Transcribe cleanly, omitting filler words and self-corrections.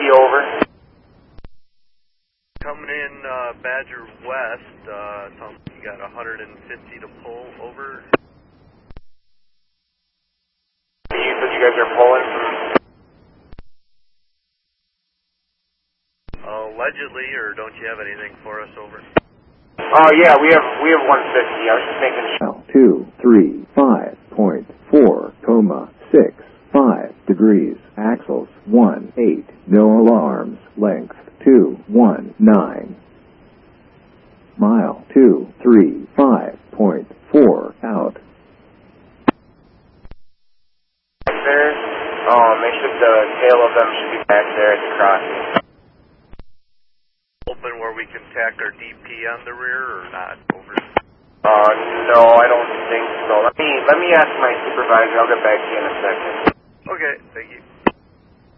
over. Coming in Badger West, sounds like you got 150 to pull, over. You said you guys are pulling from... Allegedly, or don't you have anything for us, over? Oh yeah, we have 150. I was just making sure. 235.4, 6.5 axles 18, no alarms, length 219, mile 235.4 out. there. The tail of them should be back there at the crossing. Open where we can tack our DP on the rear, or not, over? No, I don't think so. Let me ask my supervisor. I'll get back to you in a second. Okay, thank you.